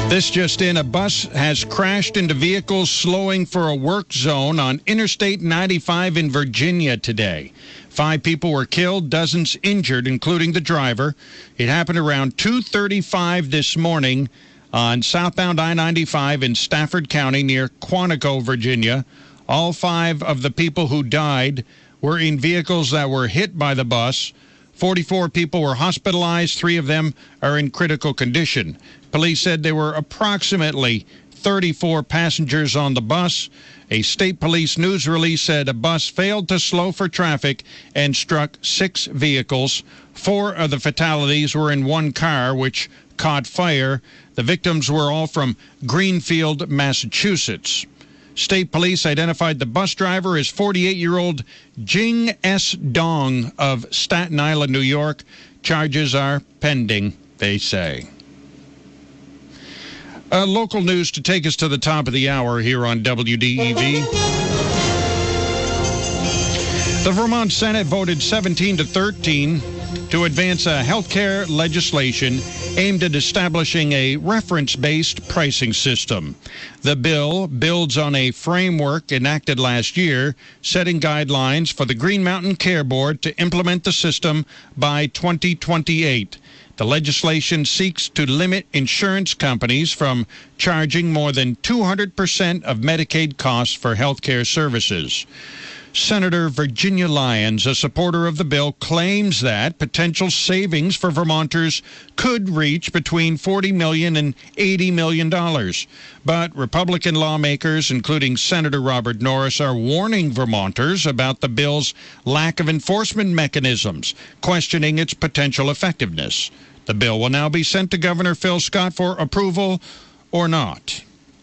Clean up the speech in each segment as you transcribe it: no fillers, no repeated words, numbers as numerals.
This just in, a bus has crashed into vehicles slowing for a work zone on Interstate 95 in Virginia today. 5 people were killed, dozens injured, including the driver. It happened around 2:35 this morning on southbound I-95 in Stafford County near Quantico, Virginia. All 5 of the people who died were in vehicles that were hit by the bus. 44 people were hospitalized. 3 of them are in critical condition. Police said there were approximately 34 passengers on the bus. A state police news release said a bus failed to slow for traffic and struck 6 vehicles. 4 of the fatalities were in one car, which caught fire. The victims were all from Greenfield, Massachusetts. State police identified the bus driver as 48-year-old Jing S. Dong of Staten Island, New York. Charges are pending, they say. Local news to take us to the top of the hour here on WDEV. The Vermont Senate voted 17-13 to advance a health care legislation aimed at establishing a reference-based pricing system. The bill builds on a framework enacted last year, setting guidelines for the Green Mountain Care Board to implement the system by 2028. The legislation seeks to limit insurance companies from charging more than 200% of Medicaid costs for health care services. Senator Virginia Lyons, a supporter of the bill, claims that potential savings for Vermonters could reach between $40 million and $80 million. But Republican lawmakers, including Senator Robert Norris, are warning Vermonters about the bill's lack of enforcement mechanisms, questioning its potential effectiveness. The bill will now be sent to Governor Phil Scott for approval or not.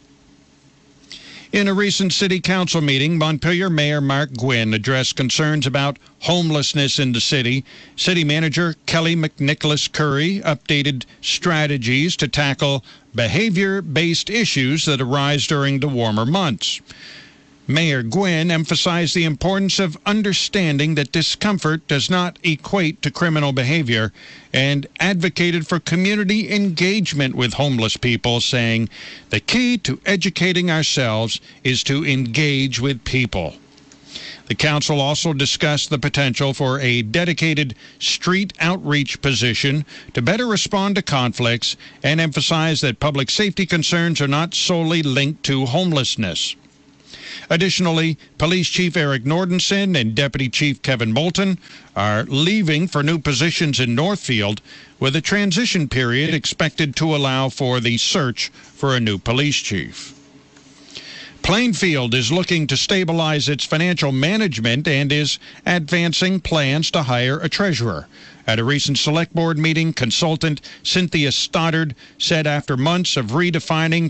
In a recent city council meeting, Montpelier Mayor Mark Gwynn addressed concerns about homelessness in the city. City Manager Kelly McNicholas Curry updated strategies to tackle behavior-based issues that arise during the warmer months. Mayor Gwynn emphasized the importance of understanding that discomfort does not equate to criminal behavior and advocated for community engagement with homeless people, saying, "The key to educating ourselves is to engage with people." The council also discussed the potential for a dedicated street outreach position to better respond to conflicts and emphasized that public safety concerns are not solely linked to homelessness. Additionally, Police Chief Eric Nordenson and Deputy Chief Kevin Moulton are leaving for new positions in Northfield, with a transition period expected to allow for the search for a new police chief. Plainfield is looking to stabilize its financial management and is advancing plans to hire a treasurer. At a recent select board meeting, consultant Cynthia Stoddard said after months of redefining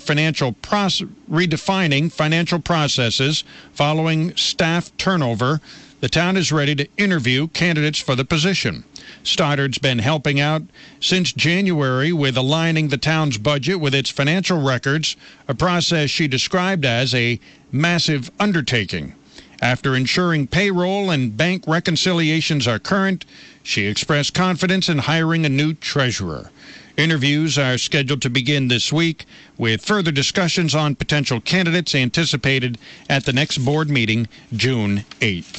financial processes following staff turnover, the town is ready to interview candidates for the position. Stoddard's been helping out since January with aligning the town's budget with its financial records, a process she described as a massive undertaking. After ensuring payroll and bank reconciliations are current, she expressed confidence in hiring a new treasurer. Interviews are scheduled to begin this week, with further discussions on potential candidates anticipated at the next board meeting, June 8th.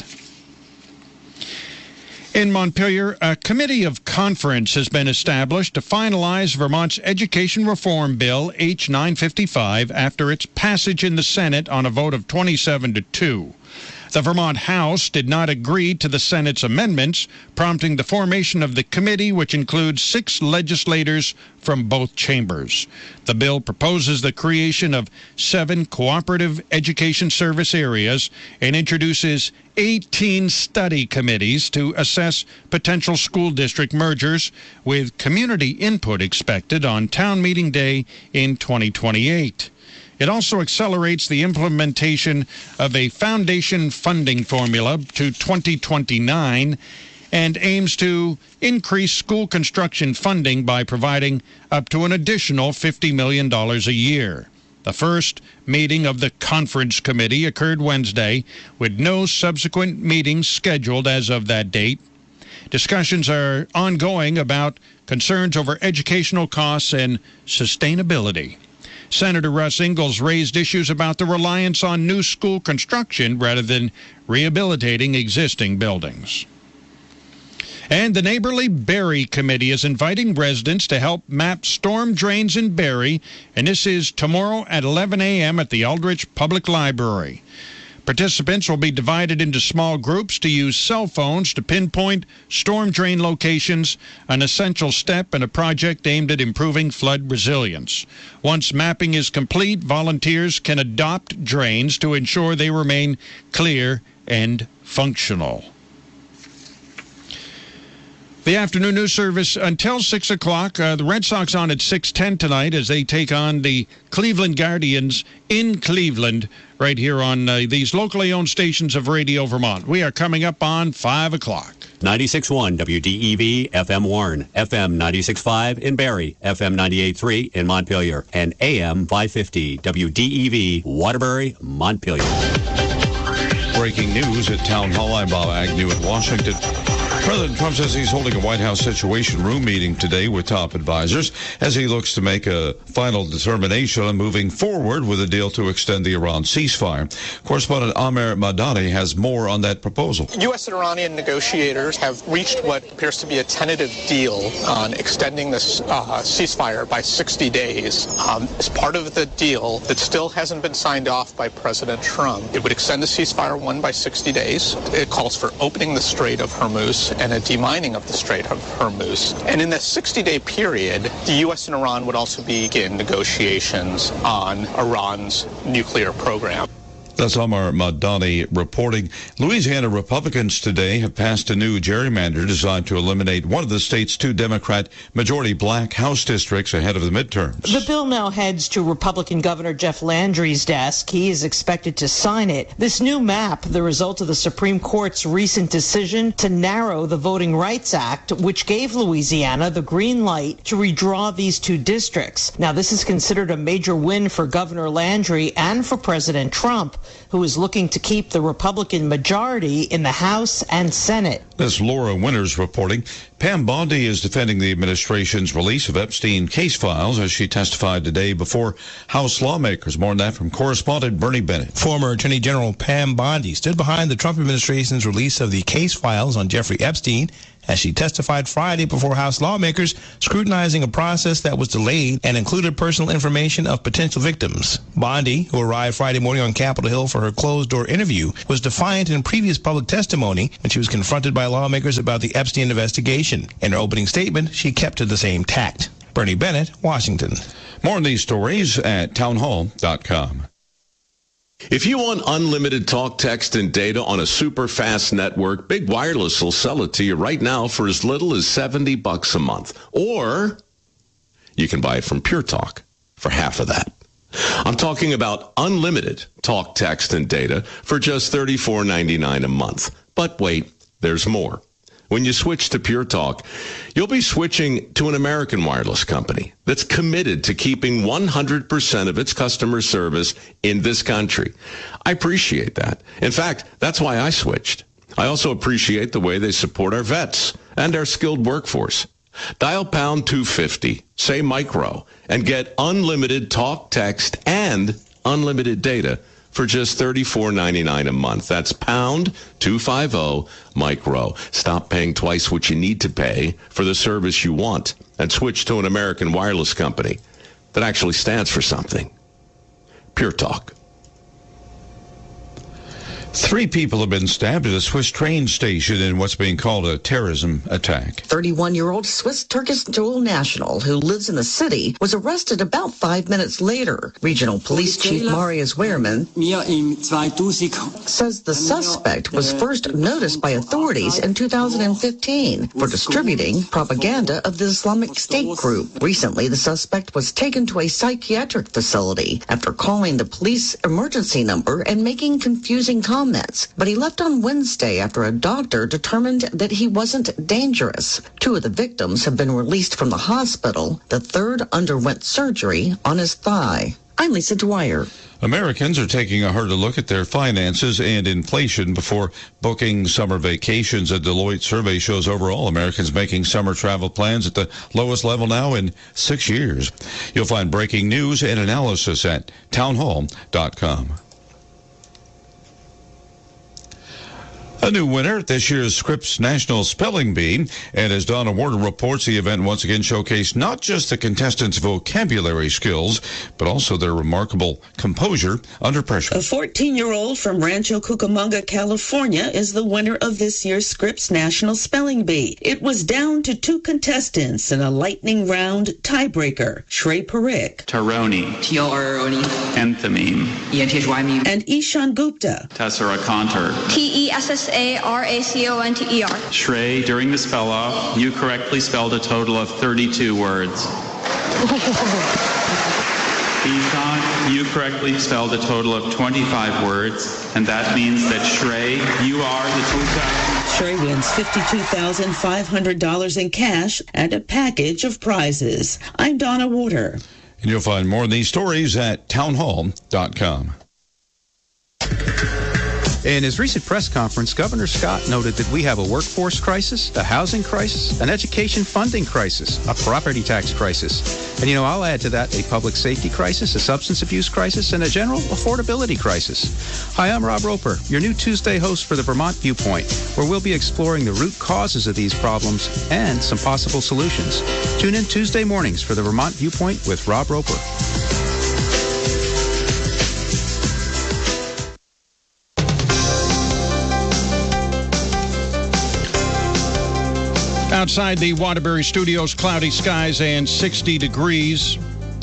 In Montpelier, a committee of conference has been established to finalize Vermont's education reform bill, H. 955, after its passage in the Senate on a vote of 27-2. The Vermont House did not agree to the Senate's amendments, prompting the formation of the committee, which includes 6 legislators from both chambers. The bill proposes the creation of 7 cooperative education service areas and introduces 18 study committees to assess potential school district mergers, with community input expected on town meeting day in 2028. It also accelerates the implementation of a foundation funding formula to 2029 and aims to increase school construction funding by providing up to an additional $50 million a year. The first meeting of the conference committee occurred Wednesday, with no subsequent meetings scheduled as of that date. Discussions are ongoing about concerns over educational costs and sustainability. Senator Russ Ingalls raised issues about the reliance on new school construction rather than rehabilitating existing buildings. And the Neighborly Barrie Committee is inviting residents to help map storm drains in Barrie, and this is tomorrow at 11 a.m. at the Aldrich Public Library. Participants will be divided into small groups to use cell phones to pinpoint storm drain locations, an essential step in a project aimed at improving flood resilience. Once mapping is complete, volunteers can adopt drains to ensure they remain clear and functional. The afternoon news service until 6 o'clock. The Red Sox on at 6:10 tonight as they take on the Cleveland Guardians in Cleveland right here on these locally owned stations of Radio Vermont. We are coming up on 5 o'clock. 96.1 WDEV FM Warren, FM 96.5 in Barrie, FM 98.3 in Montpelier, and AM 550 WDEV Waterbury, Montpelier. Breaking news at Town Hall. I'm Bob Agnew at Washington. President Trump says he's holding a White House Situation Room meeting today with top advisors as he looks to make a final determination on moving forward with a deal to extend the Iran ceasefire. Correspondent Amer Madani has more on that proposal. U.S. and Iranian negotiators have reached what appears to be a tentative deal on extending this ceasefire by 60 days. As part of the deal that still hasn't been signed off by President Trump, it would extend the ceasefire by 60 days. It calls for opening the Strait of Hormuz and a demining of the Strait of Hormuz. And in the 60-day period, the U.S. and Iran would also begin negotiations on Iran's nuclear program. That's Amar Madani reporting. Louisiana Republicans today have passed a new gerrymander designed to eliminate one of the state's two Democrat majority black House districts ahead of the midterms. The bill now heads to Republican Governor Jeff Landry's desk. He is expected to sign it. This new map, the result of the Supreme Court's recent decision to narrow the Voting Rights Act, which gave Louisiana the green light to redraw these two districts. Now, this is considered a major win for Governor Landry and for President Trump, who is looking to keep the Republican majority in the House and Senate. This Laura Winters reporting. Pam Bondi is defending the administration's release of Epstein case files as she testified today before House lawmakers. More on that from correspondent Bernie Bennett. Former Attorney General Pam Bondi stood behind the Trump administration's release of the case files on Jeffrey Epstein as she testified Friday before House lawmakers scrutinizing a process that was delayed and included personal information of potential victims. Bondi, who arrived Friday morning on Capitol Hill for her closed-door interview, was defiant in previous public testimony when she was confronted by lawmakers about the Epstein investigation. In her opening statement, she kept to the same tact. Bernie Bennett, Washington. More on these stories at townhall.com. If you want unlimited talk, text, and data on a super fast network, Big Wireless will sell it to you right now for as little as $70 a month. Or you can buy it from Pure Talk for half of that. I'm talking about unlimited talk, text, and data for just $34.99 a month. But wait, there's more. When you switch to Pure Talk, you'll be switching to an American wireless company that's committed to keeping 100% of its customer service in this country. I appreciate that. In fact, that's why I switched. I also appreciate the way they support our vets and our skilled workforce. Dial pound 250, say micro, and get unlimited talk, text, and unlimited data for just $34.99 a month. That's pound 250 micro. Stop paying twice what you need to pay for the service you want and switch to an American wireless company that actually stands for something. Pure Talk. 3 people have been stabbed at a Swiss train station in what's being called a terrorism attack. 31-year-old Swiss-Turkish dual national who lives in the city was arrested about 5 minutes later. Regional Police Chief Marius Wehrman says the suspect was first noticed by authorities in 2015 for distributing propaganda of the Islamic State group. Recently, the suspect was taken to a psychiatric facility after calling the police emergency number and making confusing comments. But he left on Wednesday after a doctor determined that he wasn't dangerous. 2 of the victims have been released from the hospital. The third underwent surgery on his thigh. I'm Lisa Dwyer. Americans are taking a harder look at their finances and inflation before booking summer vacations. A Deloitte survey shows overall Americans making summer travel plans at the lowest level now in 6 years. You'll find breaking news and analysis at townhall.com. A new winner at this year's Scripps National Spelling Bee. And as Donna Warder reports, the event once again showcased not just the contestants' vocabulary skills, but also their remarkable composure under pressure. A 14-year-old from Rancho Cucamonga, California, is the winner of this year's Scripps National Spelling Bee. It was down to 2 contestants in a lightning round tiebreaker. Shrey Parikh. Taroni. T-O-R-O-N-E. Enthymeme. E-N-T-H-Y-M-E. And Ishan Gupta. Tessera Conter. T-E-S-S-A-R-A-C-O-N-T-E-R. Shrey, during the spell-off, you correctly spelled a total of 32 words. Ishan, you correctly spelled a total of 25 words, and that means that Shrey, you are the 2000. Shrey wins $52,500 in cash and a package of prizes. I'm Donna Warder. And you'll find more of these stories at townhall.com. In his recent press conference, Governor Scott noted that we have a workforce crisis, a housing crisis, an education funding crisis, a property tax crisis. And, I'll add to that a public safety crisis, a substance abuse crisis, and a general affordability crisis. Hi, I'm Rob Roper, your new Tuesday host for the Vermont Viewpoint, where we'll be exploring the root causes of these problems and some possible solutions. Tune in Tuesday mornings for the Vermont Viewpoint with Rob Roper. Outside the Waterbury Studios, cloudy skies and 60 degrees.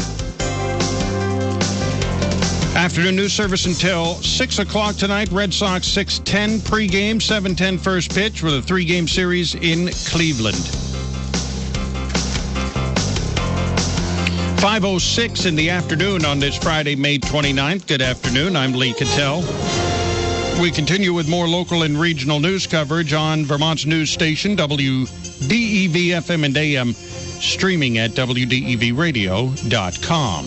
Afternoon news service until 6 o'clock tonight. Red Sox 6:10 pregame, 7:10 first pitch with a 3-game series in Cleveland. 5:06 in the afternoon on this Friday, May 29th. Good afternoon. I'm Lee Cattell. We continue with more local and regional news coverage on Vermont's news station, WDEV FM and AM, streaming at WDEVradio.com.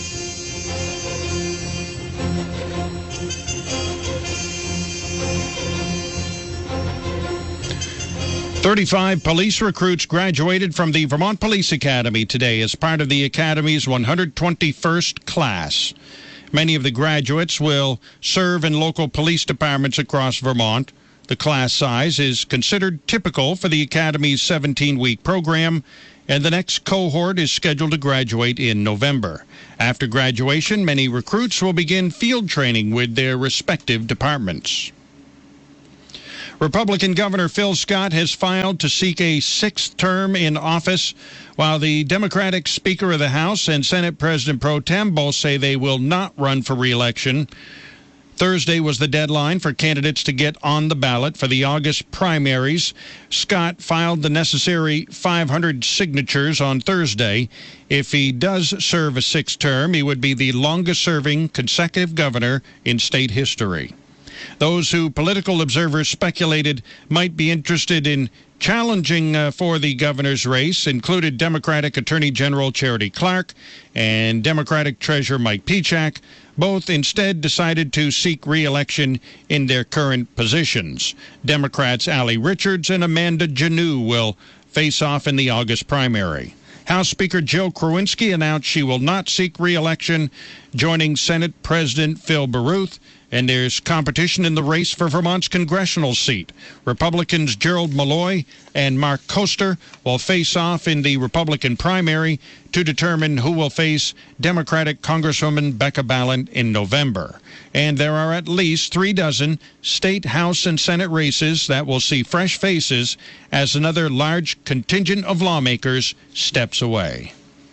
"35 police recruits graduated from the Vermont Police Academy today as part of the Academy's 121st class. Many of the graduates will serve in local police departments across Vermont. The class size is considered typical for the Academy's 17-week program, and the next cohort is scheduled to graduate in November. After graduation, many recruits will begin field training with their respective departments. Republican Governor Phil Scott has filed to seek a 6th term in office, while the Democratic Speaker of the House and Senate President Pro Tem both say they will not run for re-election. Thursday was the deadline for candidates to get on the ballot for the August primaries. Scott filed the necessary 500 signatures on Thursday. If he does serve a 6th term, he would be the longest-serving consecutive governor in state history. Those who political observers speculated might be interested in challenging for the governor's race included Democratic Attorney General Charity Clark and Democratic Treasurer Mike Pichak. Both instead decided to seek re-election in their current positions. Democrats Allie Richards and Amanda Janoo will face off in the August primary. House Speaker Jill Krowinski announced she will not seek re-election, joining Senate President Phil Baruth. And there's competition in the race for Vermont's congressional seat. Republicans Gerald Malloy and Mark Koster will face off in the Republican primary to determine who will face Democratic Congresswoman Becca Balint in November. And there are at least 36 state, House, and Senate races that will see fresh faces as another large contingent of lawmakers steps away.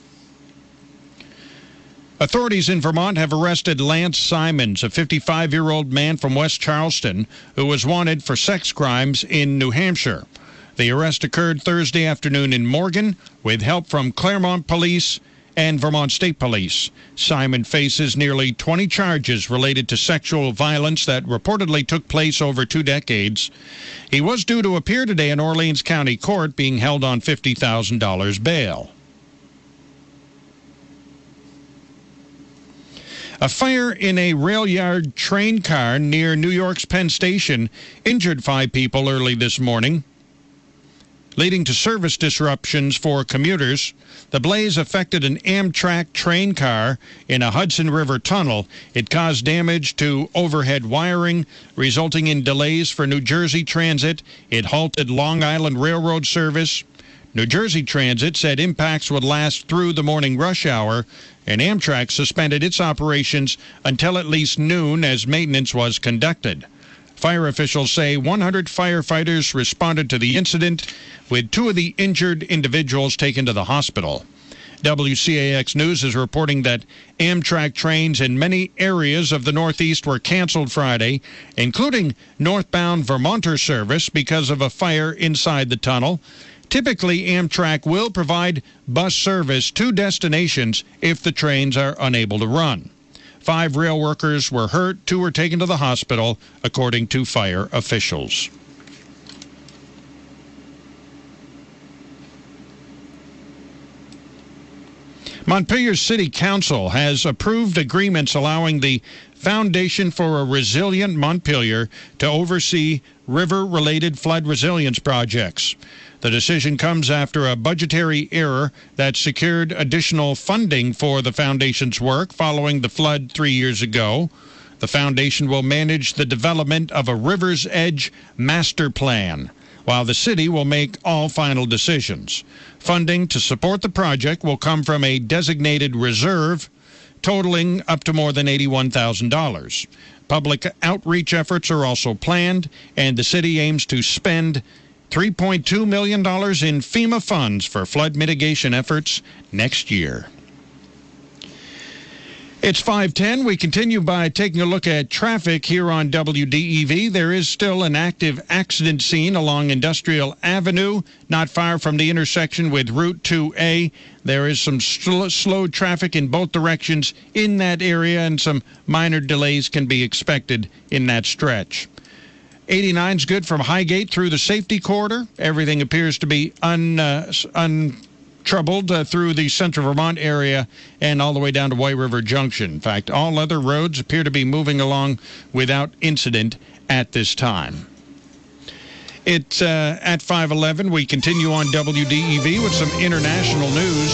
Authorities in Vermont have arrested Lance Simons, a 55-year-old man from West Charleston who was wanted for sex crimes in New Hampshire. The arrest occurred Thursday afternoon in Morgan with help from Claremont Police and Vermont State Police. Simon faces nearly 20 charges related to sexual violence that reportedly took place over 2 decades. He was due to appear today in Orleans County Court, being held on $50,000 bail. A fire in a rail yard train car near New York's Penn Station injured 5 people early this morning, leading to service disruptions for commuters. The blaze affected an Amtrak train car in a Hudson River tunnel. It caused damage to overhead wiring, resulting in delays for New Jersey Transit. It halted Long Island Railroad service. New Jersey Transit said impacts would last through the morning rush hour, and Amtrak suspended its operations until at least noon as maintenance was conducted. Fire officials say 100 firefighters responded to the incident, with 2 of the injured individuals taken to the hospital. WCAX News is reporting that Amtrak trains in many areas of the Northeast were canceled Friday, including northbound Vermonter service because of a fire inside the tunnel. Typically, Amtrak will provide bus service to destinations if the trains are unable to run. 5 rail workers were hurt, 2 were taken to the hospital, according to fire officials. Montpelier City Council has approved agreements allowing the Foundation for a Resilient Montpelier to oversee river-related flood resilience projects. The decision comes after a budgetary error that secured additional funding for the foundation's work following the flood 3 years ago. The foundation will manage the development of a River's Edge master plan, while the city will make all final decisions. Funding to support the project will come from a designated reserve totaling up to more than $81,000. Public outreach efforts are also planned, and the city aims to spend $3.2 million in FEMA funds for flood mitigation efforts next year. It's 5:10. We continue by taking a look at traffic here on WDEV. There is still an active accident scene along Industrial Avenue, not far from the intersection with Route 2A. There is some slow traffic in both directions in that area, and some minor delays can be expected in that stretch. 89's good from Highgate through the safety corridor. Everything appears to be untroubled through the Central Vermont area and all the way down to White River Junction. In fact, all other roads appear to be moving along without incident at this time. It's at 5:11. We continue on WDEV with some international news.